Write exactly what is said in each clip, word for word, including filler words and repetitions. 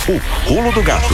O Pulo do Gato.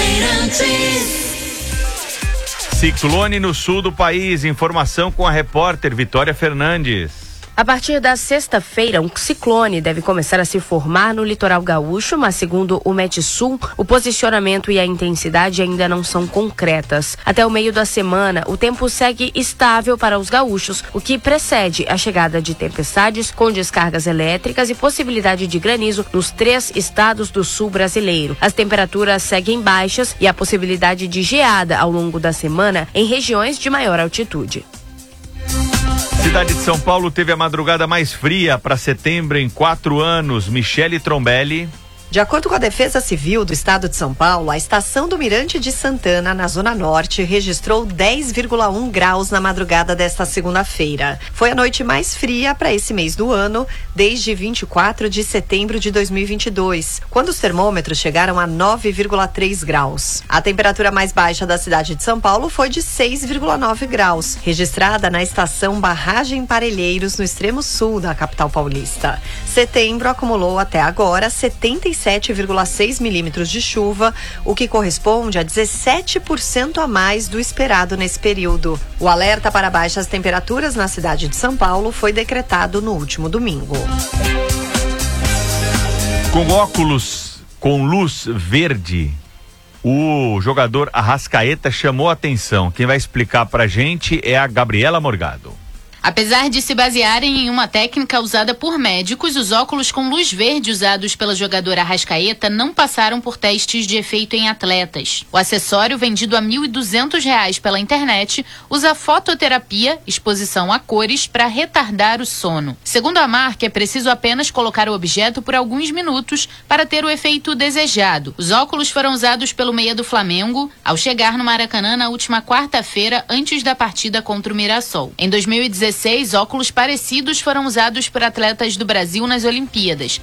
Ciclone no sul do país. Informação com a repórter Vitória Fernandes. A partir da sexta-feira, um ciclone deve começar a se formar no litoral gaúcho, mas segundo o Metsul, o posicionamento e a intensidade ainda não são concretas. Até o meio da semana, o tempo segue estável para os gaúchos, o que precede a chegada de tempestades com descargas elétricas e possibilidade de granizo nos três estados do sul brasileiro. As temperaturas seguem baixas e a possibilidade de geada ao longo da semana em regiões de maior altitude. Cidade de São Paulo teve a madrugada mais fria para setembro em quatro anos. Michele Trombelli. De acordo com a Defesa Civil do Estado de São Paulo, a estação do Mirante de Santana, na Zona Norte, registrou dez vírgula um graus na madrugada desta segunda-feira. Foi a noite mais fria para esse mês do ano, desde vinte e quatro de setembro de dois mil e vinte e dois, quando os termômetros chegaram a nove vírgula três graus. A temperatura mais baixa da cidade de São Paulo foi de seis vírgula nove graus, registrada na estação Barragem Parelheiros, no extremo sul da capital paulista. Setembro acumulou até agora setenta e sete vírgula seis milímetros de chuva, o que corresponde a dezessete por cento a mais do esperado nesse período. O alerta para baixas temperaturas na cidade de São Paulo foi decretado no último domingo. Com óculos com luz verde, o jogador Arrascaeta chamou a atenção. Quem vai explicar pra gente é a Gabriela Morgado. Apesar de se basearem em uma técnica usada por médicos, os óculos com luz verde usados pela jogadora Arrascaeta não passaram por testes de efeito em atletas. O acessório, vendido a mil e duzentos reais pela internet, usa fototerapia, exposição a cores, para retardar o sono. Segundo a marca, é preciso apenas colocar o objeto por alguns minutos para ter o efeito desejado. Os óculos foram usados pelo meia do Flamengo ao chegar no Maracanã na última quarta-feira, antes da partida contra o Mirassol. Em dois mil e dezesseis, óculos parecidos foram usados por atletas do Brasil nas Olimpíadas.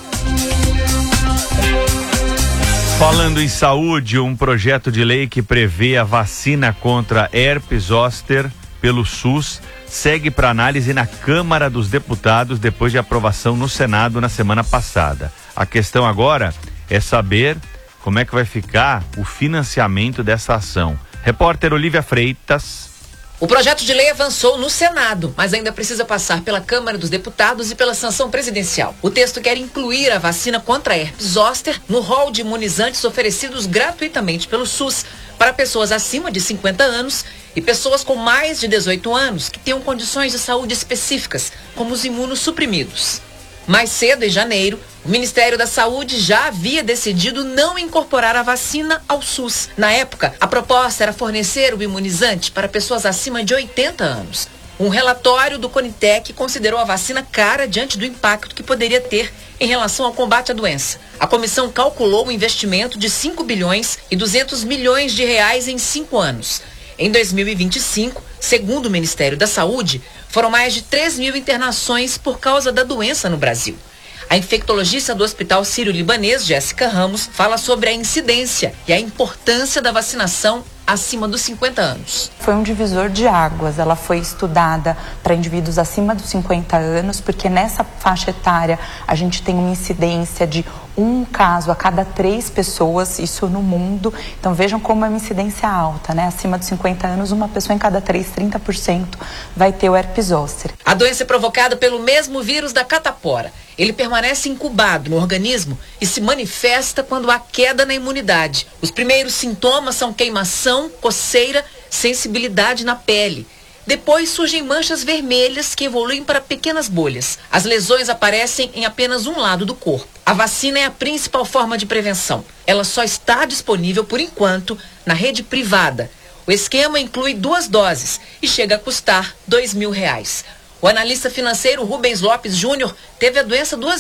Falando em saúde, um projeto de lei que prevê a vacina contra herpes zoster pelo SUS segue para análise na Câmara dos Deputados depois de aprovação no Senado na semana passada. A questão agora é saber como é que vai ficar o financiamento dessa ação. Repórter Olivia Freitas. O projeto de lei avançou no Senado, mas ainda precisa passar pela Câmara dos Deputados e pela sanção presidencial. O texto quer incluir a vacina contra a herpes zoster no rol de imunizantes oferecidos gratuitamente pelo SUS para pessoas acima de cinquenta anos e pessoas com mais de dezoito anos que tenham condições de saúde específicas, como os imunossuprimidos. Mais cedo, em janeiro, o Ministério da Saúde já havia decidido não incorporar a vacina ao SUS. Na época, a proposta era fornecer o imunizante para pessoas acima de oitenta anos. Um relatório do Conitec considerou a vacina cara diante do impacto que poderia ter em relação ao combate à doença. A comissão calculou um investimento de cinco bilhões e duzentos milhões de reais em cinco anos. Em dois mil e vinte e cinco, segundo o Ministério da Saúde, foram mais de três mil internações por causa da doença no Brasil. A infectologista do Hospital Sírio-Libanês, Jéssica Ramos, fala sobre a incidência e a importância da vacinação acima dos cinquenta anos. Foi um divisor de águas. Ela foi estudada para indivíduos acima dos cinquenta anos, porque nessa faixa etária a gente tem uma incidência de um caso a cada três pessoas, isso no mundo. Então vejam como é uma incidência alta, né? Acima dos cinquenta anos, uma pessoa em cada três, trinta por cento vai ter o herpes zoster. A doença é provocada pelo mesmo vírus da catapora. Ele permanece incubado no organismo e se manifesta quando há queda na imunidade. Os primeiros sintomas são queimação, coceira, sensibilidade na pele. Depois surgem manchas vermelhas que evoluem para pequenas bolhas. As lesões aparecem em apenas um lado do corpo. A vacina é a principal forma de prevenção. Ela só está disponível, por enquanto, na rede privada. O esquema inclui duas doses e chega a custar dois mil reais. O analista financeiro Rubens Lopes Júnior teve a doença duas